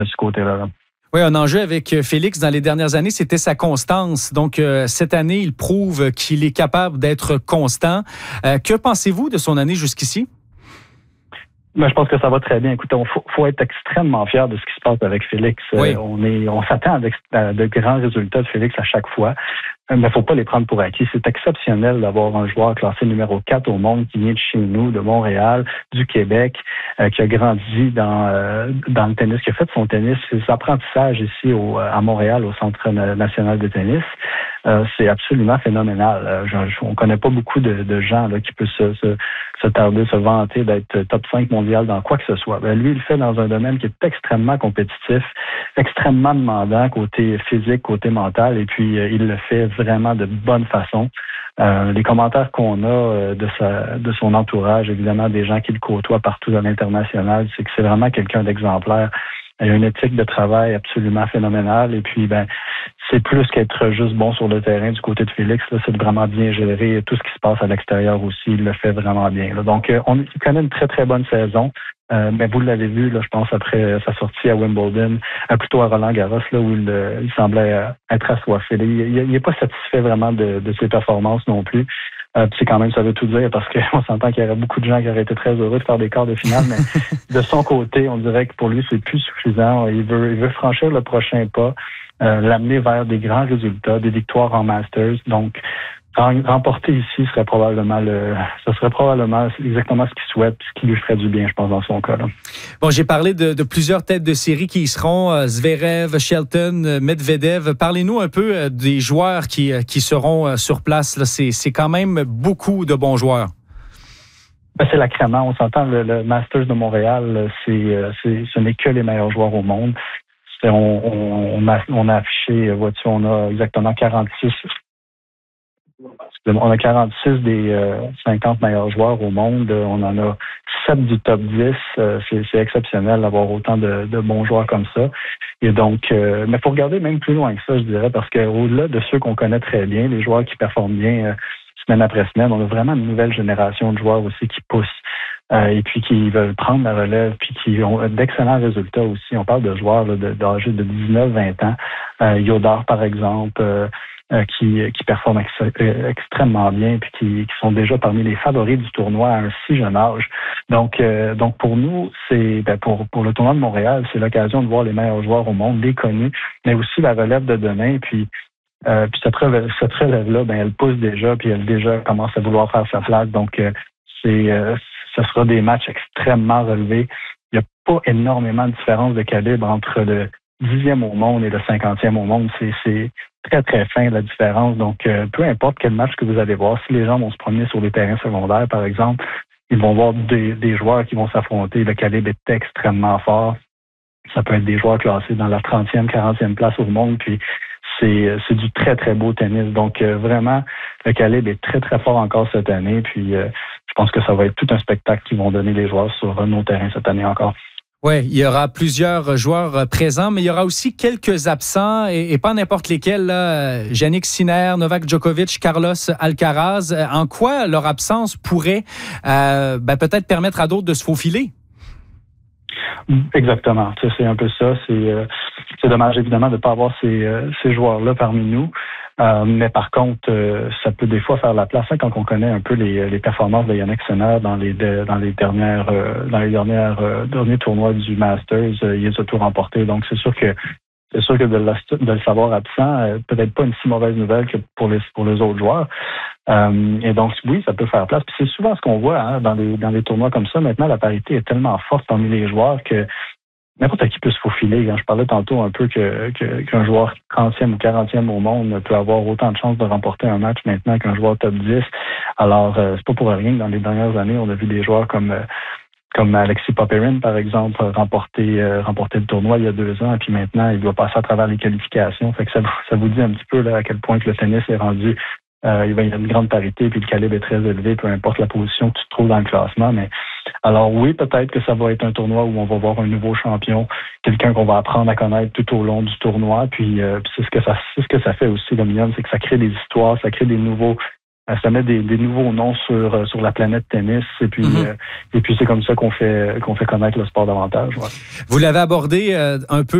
ce côté-là. Là. Oui, un enjeu avec Félix dans les dernières années, c'était sa constance. Donc, cette année, il prouve qu'il est capable d'être constant. Que pensez-vous de son année jusqu'ici? Ben, je pense que ça va très bien. Écoutez, faut être extrêmement fier de ce qui se passe avec Félix. Oui. On s'attend à de grands résultats de Félix à chaque fois. Mais faut pas les prendre pour acquis. C'est exceptionnel d'avoir un joueur classé numéro 4 au monde qui vient de chez nous, de Montréal, du Québec, qui a grandi dans le tennis, qui a fait son tennis, ses apprentissages ici à Montréal, au Centre national de tennis. C'est absolument phénoménal. On connaît pas beaucoup de gens là, qui peuvent se tarder, se vanter d'être top 5 mondial dans quoi que ce soit. Ben, lui, il le fait dans un domaine qui est extrêmement compétitif, extrêmement demandant, côté physique, côté mental, et puis il le fait vraiment de bonne façon. Les commentaires qu'on a de son entourage, évidemment des gens qui le côtoient partout à l'international, c'est que c'est vraiment quelqu'un d'exemplaire. Il y a une éthique de travail absolument phénoménale. Et puis, c'est plus qu'être juste bon sur le terrain du côté de Félix. Là, c'est de vraiment bien gérer tout ce qui se passe à l'extérieur aussi. Il le fait vraiment bien. Là. Donc, il connaît une très, très bonne saison. Mais vous l'avez vu, là, je pense, après sa sortie à Wimbledon, plutôt à Roland-Garros, là, où il semblait être assoiffé. Il n'est pas satisfait vraiment de ses performances non plus. C'est quand même, ça veut tout dire, parce qu'on s'entend qu'il y aurait beaucoup de gens qui auraient été très heureux de faire des quarts de finale, mais de son côté, on dirait que pour lui, c'est plus suffisant. Il veut franchir le prochain pas, l'amener vers des grands résultats, des victoires en Masters. Donc, remporter ici serait probablement exactement ce qu'il souhaite, ce qui lui ferait du bien, je pense, dans son cas. Là. Bon, j'ai parlé de plusieurs têtes de série qui y seront, Zverev, Shelton, Medvedev. Parlez-nous un peu des joueurs qui seront sur place. Là. C'est quand même beaucoup de bons joueurs. Ben, c'est la crème. On s'entend, le Masters de Montréal, ce n'est que les meilleurs joueurs au monde. On a affiché, vois-tu, on a exactement 46. On a 46 des 50 meilleurs joueurs au monde. On en a 7 du top 10. C'est exceptionnel d'avoir autant de bons joueurs comme ça. Et donc, mais faut regarder même plus loin que ça, je dirais, parce qu'au-delà de ceux qu'on connaît très bien, les joueurs qui performent bien semaine après semaine, on a vraiment une nouvelle génération de joueurs aussi qui poussent et puis qui veulent prendre la relève, puis qui ont d'excellents résultats aussi. On parle de joueurs d'âge de 19-20 ans. Yodar, par exemple, qui performent extrêmement bien puis qui sont déjà parmi les favoris du tournoi à un si jeune âge. Donc pour nous, c'est pour le tournoi de Montréal, c'est l'occasion de voir les meilleurs joueurs au monde, les connus, mais aussi la relève de demain. Puis cette relève-là, elle pousse déjà, puis elle déjà commence à vouloir faire sa place. Donc ce sera des matchs extrêmement relevés. Il n'y a pas énormément de différence de calibre entre le 10e au monde et le 50e au monde. C'est très, très fin la différence. Donc, peu importe quel match que vous allez voir, si les gens vont se promener sur les terrains secondaires, par exemple, ils vont voir des joueurs qui vont s'affronter. Le calibre est extrêmement fort. Ça peut être des joueurs classés dans la 30e, 40e place au monde. Puis, c'est du très, très beau tennis. Donc, vraiment, le calibre est très, très fort encore cette année. Puis, je pense que ça va être tout un spectacle qu'ils vont donner les joueurs sur nos terrains cette année encore. Oui, il y aura plusieurs joueurs présents, mais il y aura aussi quelques absents et pas n'importe lesquels. Là. Jannik Sinner, Novak Djokovic, Carlos Alcaraz. En quoi leur absence pourrait peut-être permettre à d'autres de se faufiler? Exactement. C'est un peu ça. C'est dommage, évidemment, de ne pas avoir ces joueurs-là parmi nous. Mais par contre, ça peut des fois faire la place quand on connaît un peu les performances de Jannik Sinner dans les derniers tournois du Masters. Il les a tout remportés. Donc c'est sûr que de le savoir absent, peut-être pas une si mauvaise nouvelle que pour les autres joueurs. Et donc oui, ça peut faire place. Puis c'est souvent ce qu'on voit dans les tournois comme ça. Maintenant, la parité est tellement forte parmi les joueurs que n'importe qui peut se faufiler. Je parlais tantôt un peu qu'un joueur 30e ou 40e au monde peut avoir autant de chances de remporter un match maintenant qu'un joueur top 10. Alors, c'est pas pour rien que dans les dernières années, on a vu des joueurs comme Alexis Popyrin, par exemple, remporter le tournoi il y a 2 ans, et puis maintenant, il doit passer à travers les qualifications. Fait que ça vous dit un petit peu là, à quel point que le tennis est rendu. Il y a une grande parité, puis le calibre est très élevé, peu importe la position que tu te trouves dans le classement. Mais alors oui, peut-être que ça va être un tournoi où on va voir un nouveau champion, quelqu'un qu'on va apprendre à connaître tout au long du tournoi. Puis c'est ce que ça fait aussi, le Mignonne, c'est que ça crée des histoires, ça crée des nouveaux ça met des nouveaux noms sur la planète tennis. Et puis, c'est comme ça qu'on fait connaître le sport davantage. Ouais. Vous l'avez abordé un peu